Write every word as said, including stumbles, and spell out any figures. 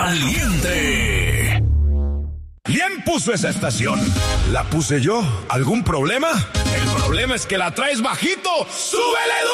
caliente. ¿Quién puso esa estación? ¿La puse yo? ¿Algún problema? El problema es que la traes bajito. ¡Súbele